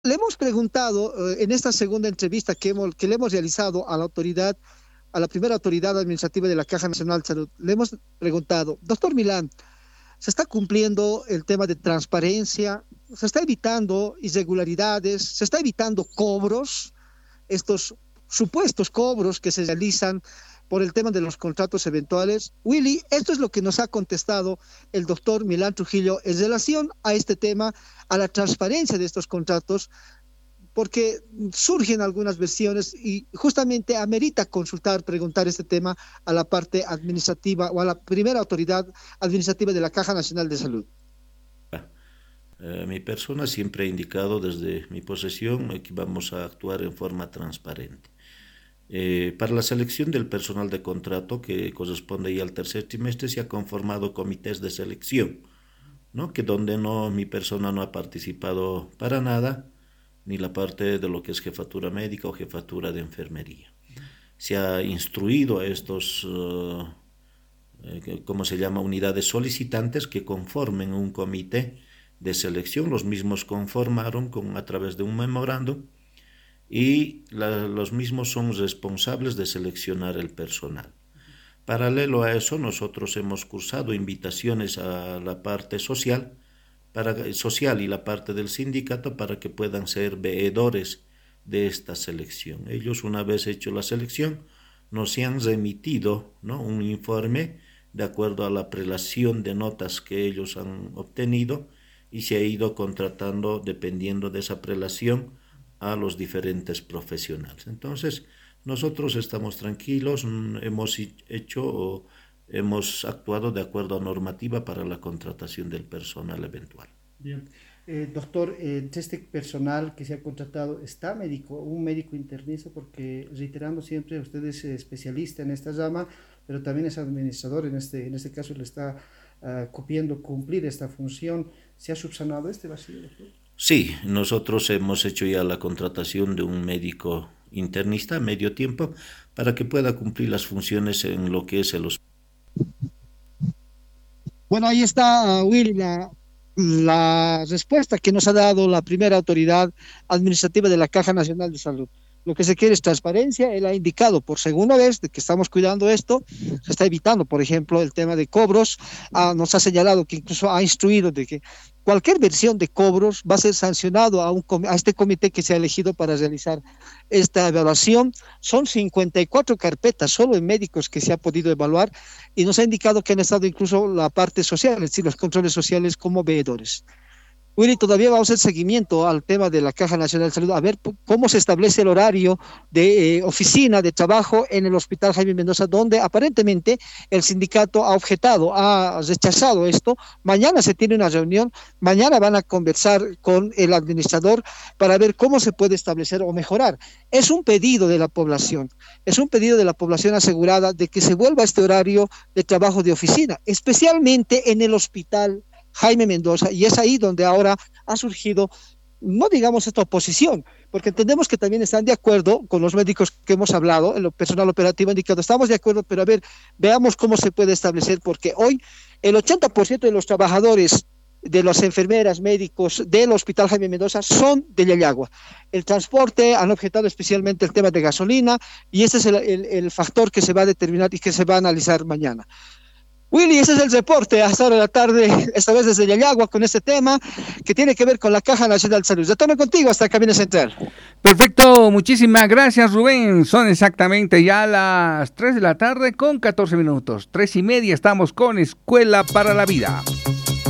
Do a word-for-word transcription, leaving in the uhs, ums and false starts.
Le hemos preguntado eh, en esta segunda entrevista que, hemos, que le hemos realizado a la autoridad, a la primera autoridad administrativa de la Caja Nacional de Salud, le hemos preguntado, doctor Milán, ¿se está cumpliendo el tema de transparencia? ¿Se está evitando irregularidades? ¿Se está evitando cobros? Estos supuestos cobros que se realizan por el tema de los contratos eventuales. Willy, esto es lo que nos ha contestado el doctor Milán Trujillo en relación a este tema, a la transparencia de estos contratos, porque surgen algunas versiones y justamente amerita consultar, preguntar este tema a la parte administrativa o a la primera autoridad administrativa de la Caja Nacional de Salud. Eh, mi persona siempre ha indicado desde mi posesión que vamos a actuar en forma transparente. Eh, para la selección del personal de contrato, que corresponde ya al tercer trimestre, se ha conformado comités de selección, ¿no? Que donde no, mi persona no ha participado para nada, ni la parte de lo que es jefatura médica o jefatura de enfermería. Se ha instruido a estos, uh, eh, ¿cómo se llama?, unidades solicitantes que conformen un comité de selección. Los mismos conformaron con, a través de un memorando, y la, los mismos son responsables de seleccionar el personal. Paralelo a eso, nosotros hemos cursado invitaciones a la parte social, para, social y la parte del sindicato para que puedan ser veedores de esta selección. Ellos, una vez hecho la selección, nos han remitido, ¿no?, un informe de acuerdo a la prelación de notas que ellos han obtenido, y se ha ido contratando, dependiendo de esa prelación, a los diferentes profesionales. Entonces, nosotros estamos tranquilos, hemos hecho o hemos actuado de acuerdo a normativa para la contratación del personal eventual. Bien. Eh, doctor, eh, este personal que se ha contratado, ¿está médico, un médico internista? Porque, reiterando siempre, usted es especialista en esta rama, pero también es administrador, en este, en este caso le está uh, copiando cumplir esta función. ¿Se ha subsanado este vacío, doctor? Sí, nosotros hemos hecho ya la contratación de un médico internista a medio tiempo para que pueda cumplir las funciones en lo que es el hospital. Bueno, ahí está, uh, Willy, la, la respuesta que nos ha dado la primera autoridad administrativa de la Caja Nacional de Salud. Lo que se quiere es transparencia. Él ha indicado por segunda vez de que estamos cuidando esto, se está evitando, por ejemplo, el tema de cobros. Ah, nos ha señalado que incluso ha instruido de que cualquier versión de cobros va a ser sancionado a, un, a este comité que se ha elegido para realizar esta evaluación. Son cincuenta y cuatro carpetas solo en médicos que se ha podido evaluar, y nos ha indicado que han estado incluso la parte social, es decir, los controles sociales como veedores. Willy, todavía vamos a hacer seguimiento al tema de la Caja Nacional de Salud, a ver cómo se establece el horario de eh, oficina, de trabajo en el Hospital Jaime Mendoza, donde aparentemente el sindicato ha objetado, ha rechazado esto. Mañana se tiene una reunión, mañana van a conversar con el administrador para ver cómo se puede establecer o mejorar. Es un pedido de la población, es un pedido de la población asegurada de que se vuelva a este horario de trabajo de oficina, especialmente en el Hospital Jaime Mendoza, y es ahí donde ahora ha surgido, no digamos esta oposición, porque entendemos que también están de acuerdo con los médicos que hemos hablado, el personal operativo indicado, estamos de acuerdo, pero a ver, veamos cómo se puede establecer, porque hoy el ochenta por ciento de los trabajadores, de las enfermeras, médicos del Hospital Jaime Mendoza son de Yayagua. El transporte, han objetado especialmente el tema de gasolina, y este es el, el, el factor que se va a determinar y que se va a analizar mañana. Willy, ese es el reporte hasta ahora de la tarde, esta vez desde Yayagua, con este tema que tiene que ver con la Caja Nacional de Salud. Retorno contigo hasta el Cabina Central. Perfecto, muchísimas gracias, Rubén. Son exactamente ya las tres de la tarde con catorce minutos. Tres y media estamos con Escuela para la Vida.